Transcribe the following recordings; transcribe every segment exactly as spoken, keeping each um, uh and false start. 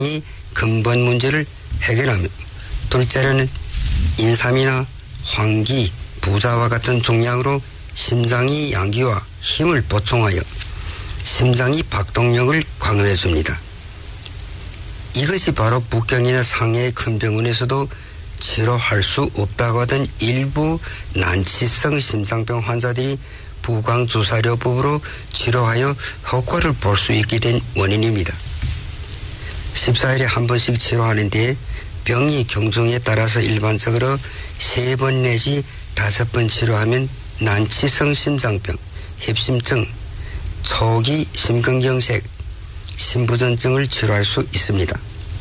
이 근본 문제를 해결하며 둘째로는 인삼이나 황기, 부자와 같은 종약으로 심장의 양기와 힘을 보충하여 심장의 박동력을 강화해 줍니다. 이것이 바로 북경이나 상해의 큰 병원에서도 치료할 수 없다고 하던 일부 난치성 심장병 환자들이 부광주사료법으로 치료하여 효과를 볼 수 있게 된 원인입니다. 십사 일에 한 번씩 치료하는데 병이 경중에 따라서 일반적으로 세 번 내지 다섯 번 치료하면 난치성 심장병, 협심증, 초기 심근경색, 심부전증을 치료할 수 있습니다.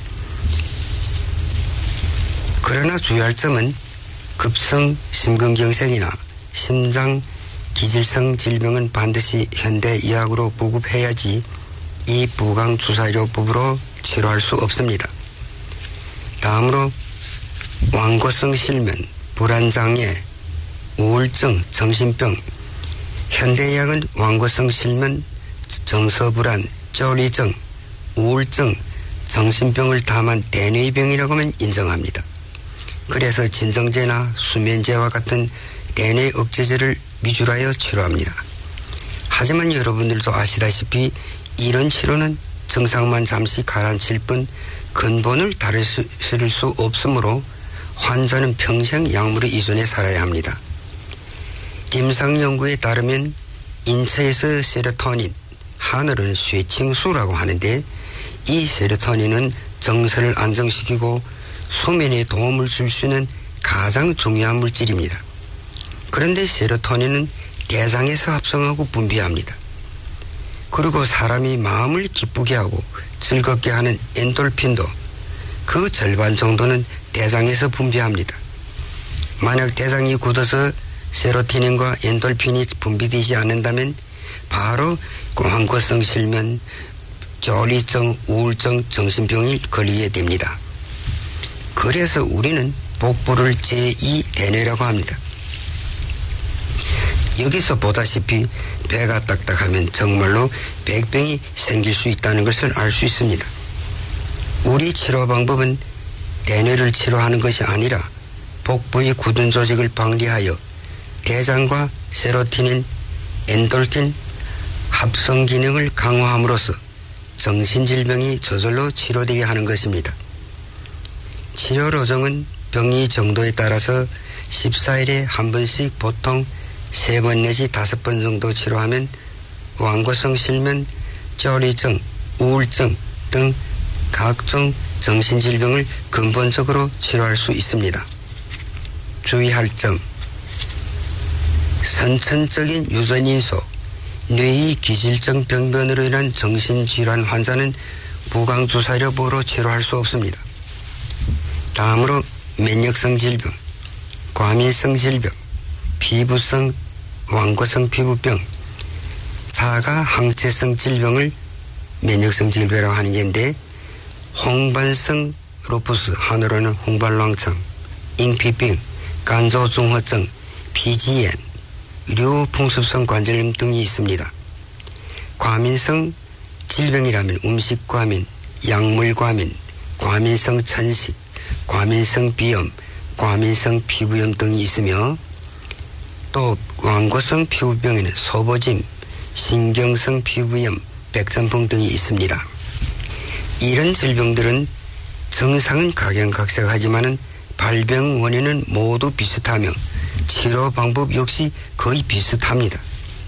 그러나 주의할 점은 급성 심근경색이나 심장 기질성 질병은 반드시 현대의학으로 보급해야지 이 부광주사료법으로 치료할 수 없습니다. 다음으로 완고성 실면, 불안장애, 우울증, 정신병. 현대의학은 완고성 실면, 정서불안, 쫄리증, 우울증, 정신병을 담은 대뇌병이라고 하면 인정합니다. 그래서 진정제나 수면제와 같은 대뇌 억제제를 미줄하여 치료합니다. 하지만 여러분들도 아시다시피 이런 치료는 증상만 잠시 가라앉힐 뿐 근본을 다룰 수, 수 없으므로 환자는 평생 약물에 의존해 살아야 합니다. 김상 연구에 따르면 인체에서 세로토닌, 하늘은 쇠칭수라고 하는데 이 세로토닌은 정서를 안정시키고 수면에 도움을 줄 수 있는 가장 중요한 물질입니다. 그런데 세로토닌은 대장에서 합성하고 분비합니다. 그리고 사람이 마음을 기쁘게 하고 즐겁게 하는 엔돌핀도 그 절반 정도는 대장에서 분비합니다. 만약 대장이 굳어서 세로토닌과 엔돌핀이 분비되지 않는다면 바로 완고성 실면, 쫄리증, 우울증, 정신병이 걸리게 됩니다. 그래서 우리는 복부를 제이 대뇌라고 합니다. 여기서 보다시피 배가 딱딱하면 정말로 백병이 생길 수 있다는 것을 알 수 있습니다. 우리 치료 방법은 대뇌를 치료하는 것이 아니라 복부의 굳은 조직을 방리하여 대장과 세로토닌, 엔돌핀 합성 기능을 강화함으로써 정신질병이 저절로 치료되게 하는 것입니다. 치료 로정은 병의 정도에 따라서 십사 일에 한 번씩 보통 세 번 내지 다섯 번 정도 치료하면 완고성 실면, 쫄리증, 우울증 등 각종 정신질병을 근본적으로 치료할 수 있습니다. 주의할 점, 선천적인 유전인소, 뇌의 기질적 병변으로 인한 정신질환 환자는 부광주사료법으로 치료할 수 없습니다. 다음으로 면역성 질병, 과민성 질병, 피부성, 완고성 피부병, 자가 항체성 질병을 면역성 질병이라고 하는 게인데 홍반성 루푸스, 한어로는 홍발왕창, 잉피병, 간조중후증, 피지엔, 류풍습성 관절염 등이 있습니다. 과민성 질병이라면 음식과민, 약물과민, 과민성 천식, 과민성 비염, 과민성 피부염 등이 있으며 또 완고성 피부병에는 소보짐, 신경성 피부염, 백선풍 등이 있습니다. 이런 질병들은 증상은 각양각색하지만 발병 원인은 모두 비슷하며 치료 방법 역시 거의 비슷합니다.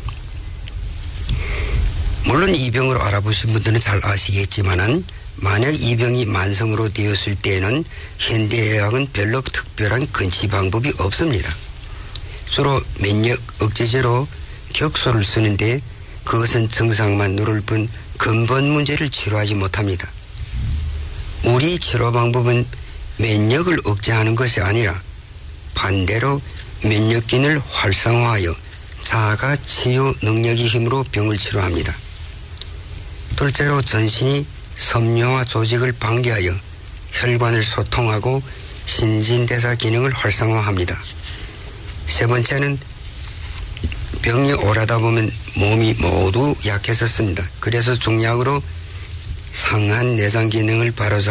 물론 이 병을 알아보신 분들은 잘 아시겠지만 만약 이 병이 만성으로 되었을 때에는 현대의학은 별로 특별한根治 방법이 없습니다. 주로 면역 억제제로 격소를 쓰는데 그것은 증상만 누를 뿐 근본 문제를 치료하지 못합니다. 우리 치료 방법은 면역을 억제하는 것이 아니라 반대로 면역기능을 활성화하여 자가 치유 능력의 힘으로 병을 치료합니다. 둘째로 전신이 섬유화 조직을 방기하여 혈관을 소통하고 신진대사 기능을 활성화합니다. 세 번째는 병이 오래다 보면 몸이 모두 약해졌습니다. 그래서 중약으로 상한 내장 기능을 바로잡